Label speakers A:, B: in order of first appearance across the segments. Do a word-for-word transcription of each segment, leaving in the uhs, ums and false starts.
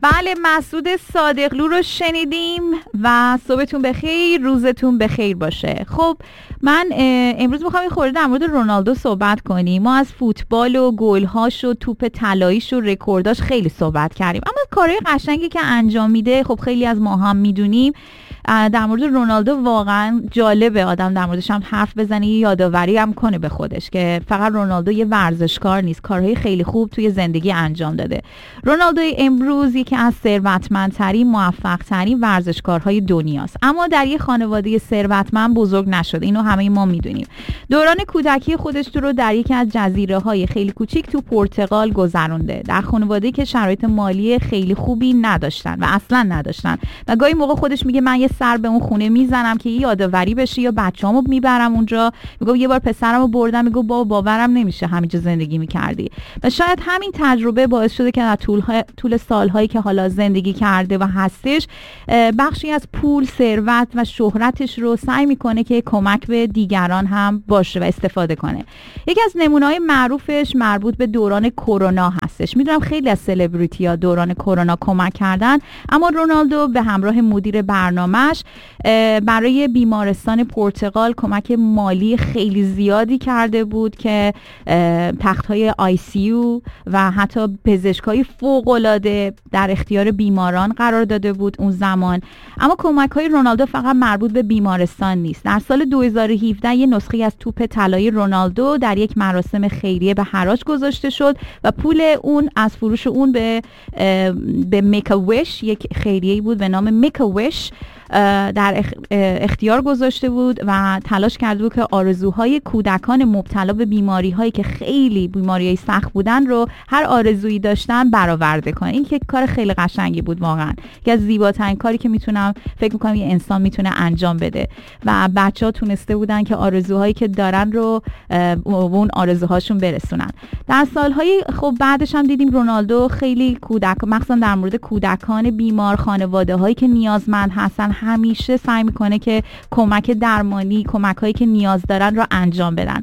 A: بله، مسعود صادقلو رو شنیدیم و صبحتون بخیر، روزتون بخیر باشه. خب من امروز میخوام یه خورده در مورد رونالدو صحبت کنیم. ما از فوتبال و گل‌هاش و توپ طلاییش و رکورداش خیلی صحبت کردیم، اما کارهای قشنگی که انجام میده خب خیلی از ما هم میدونیم. در مورد رونالدو واقعا جالبه آدم در موردش هم حرف بزنه، یادآوری هم کنه به خودش که فقط رونالدو یه ورزشکار نیست، کارهای خیلی خوب توی زندگی انجام داده. رونالدو امروز یکی از ثروتمندترین، موفق‌ترین ورزشکارهای دنیاست، اما در یه خانواده ثروتمند بزرگ نشده، اینو همه ما میدونیم. دوران کودکی خودش رو در یکی از جزیره‌های خیلی کوچیک تو پرتغال گذرونده، در خانواده‌ای که شرایط مالی خیلی خوبی نداشتن و اصلا نداشتن و گاهی موقع خودش میگه من یه سر به اون خونه میزنم که یادآوری بشه یا بچه‌امو میبرم اونجا. میگه یه بار پسرمو بردم، میگه بابا باورم نمیشه همینجا زندگی میکردی. و شاید همین تجربه باعث شده که در طول طول سالهایی که حالا زندگی کرده و هستش، بخشی از پول، ثروت و شهرتش رو سعی میکنه که کمک به دیگران هم باشه و استفاده کنه. یکی از نمونه‌های معروفش مربوط به دوران کرونا هستش. میدونم خیلی از سلبریتی‌ها دوران کرونا کمک کردن، اما رونالدو به همراه مدیر برنامه برای بیمارستان پرتغال کمک مالی خیلی زیادی کرده بود که تخت‌های آی سی یو و حتی پزشکای فوق‌العاده در اختیار بیماران قرار داده بود اون زمان. اما کمک‌های رونالدو فقط مربوط به بیمارستان نیست. در سال دو هزار و هفده یه نسخه از توپ طلایی رونالدو در یک مراسم خیریه به حراج گذاشته شد و پول اون از فروش اون به به میک ا ویش، یک خیریه‌ای بود به نام میک ا ویش، در اختیار گذاشته بود و تلاش کرده بود که آرزوهای کودکان مبتلا به بیماری‌هایی که خیلی بیماری‌های سخت بودن رو هر آرزویی داشتن برآورده کنه. این که کار خیلی قشنگی بود واقعا، یکی از زیباترین کاری که میتونم فکر می‌کنم یه انسان میتونه انجام بده و بچه‌ها تونسته بودن که آرزوهایی که دارن رو اون آرزوهاشون برسونن. در سالهای خب بعدش هم دیدیم رونالدو خیلی کودک، مخصوصا در مورد کودکان بیمار، خانواده‌هایی که نیازمند هستن، همیشه سعی میکنه که کمک درمانی، کمک‌هایی که نیاز دارن رو انجام بدن.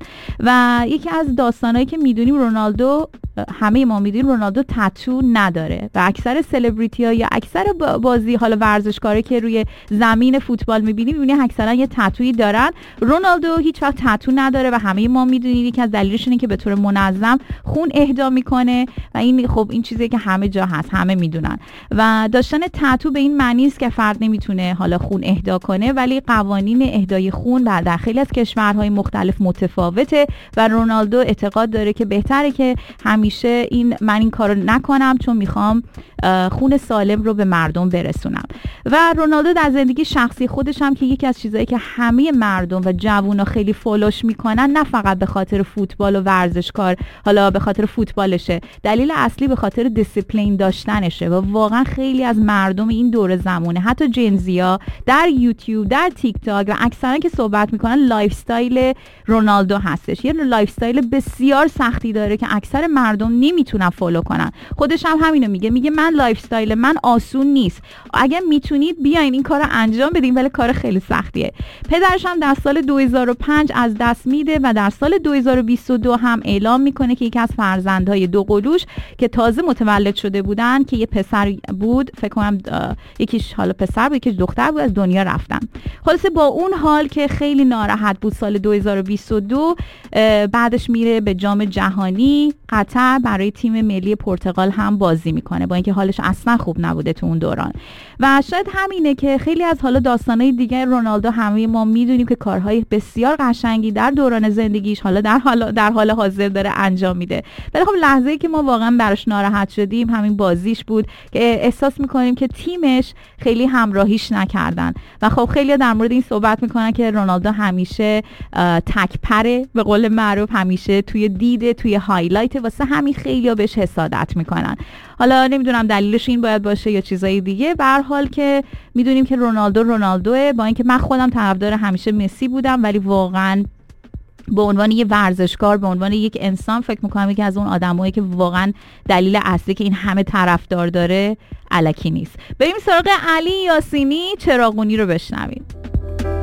A: و یکی از داستانایی که میدونیم رونالدو، همه ما میدونیم رونالدو تتو نداره و اکثر سلبریتی‌ها یا اکثر بازی حالا ورزشکاری که روی زمین فوتبال میبینیم میبینیم اکثرا یه تتویی دارن. رونالدو هیچ وقت تتو نداره و همه ما میدونیم یکی از دلایلش اینه که به طور منظم خون اهدا میکنه و این خب این چیزی که همه جا هست، همه میدونن. و داشتن تتو به این معنی است که فرد نمیتونه حالا خون اهدا کنه، ولی قوانین اهدای خون در خیلی از کشورهای مختلف متفاوته و رونالدو اعتقاد داره که بهتره که همیشه این من این کارو نکنم چون میخوام خون سالم رو به مردم برسونم. و رونالدو در زندگی شخصی خودش هم که یکی از چیزایی که همه مردم و جوونا خیلی فالوش میکنن، نه فقط به خاطر فوتبال و ورزشکار، حالا به خاطر فوتبالشه، دلیل اصلی به خاطر دیسیپلین داشتنشه و واقعا خیلی از مردم این دور زمانه، حتی جنزیا، در یوتیوب، در تیک تاک و اکثرا که صحبت میکنن لایف استایل رونالدو هستش. یه لایف استایل بسیار سختی داره که اکثر مردم نمیتونن فالو کنن. خودش هم همینو میگه، میگه من لایف استایل من آسون نیست، اگه میتونید بیاین این کارو انجام بدین، ولی کار خیلی سختیه. پدرش هم در سال دو هزار و پنج از دست میده و در سال دو هزار و بیست و دو هم اعلام میکنه که یکی از فرزندهای دو قلوش که تازه متولد شده بودن که یه پسر بود، فکر کنم یکیش حالا پسر بود یکیش دختر بود، از دنیا رفتن. خلاصه با اون حال که خیلی ناراحت بود، سال دو هزار و بیست و دو بعدش میره به جام جهانی قطر برای تیم ملی پرتغال هم بازی میکنه، با اینکه حالش اصلا خوب نبوده تو اون دوران. و شاید همینه که خیلی از حالا داستانهای دیگه رونالدو همه ما میدونیم که کارهای بسیار قشنگی در دوران زندگیش حالا در حال در حال حاضر داره انجام میده. ولی خب لحظه‌ای که ما واقعا براش ناراحت شدیم همین بازیش بود که احساس میکنیم که تیمش خیلی همراهیش نکردن و خب خیلی در مورد این صحبت میکنن که رونالدو همیشه تکپره، به قول معروف همیشه توی دیده، توی هایلایت، واسه همین خیلی‌ها بهش حسادت میکنن. حالا نمیدونم دلیلش این باید باشه یا چیزای دیگه، به هر حال که میدونیم که رونالدو رونالدوه. با اینکه من خودم طرفدار همیشه مسی بودم، ولی واقعا به عنوان یه ورزشکار، به عنوان یک انسان، فکر میکنم یکی از اون آدمایی که واقعا دلیل اصلی که این همه طرفدار داره الکی نیست. بریم سراغ علی یاسینی، چراغونی رو بشنویم.